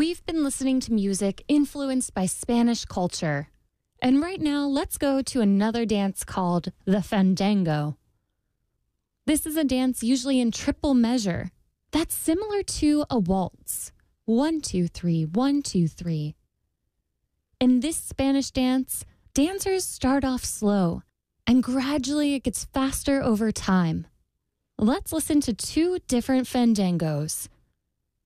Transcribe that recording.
We've been listening to music influenced by Spanish culture. And right now, let's go to another dance called the fandango. This is a dance usually in triple measure that's similar to a waltz. 1, 2, 3, 1, 2, 3. In this Spanish dance, dancers start off slow, and gradually it gets faster over time. Let's listen to two different fandangos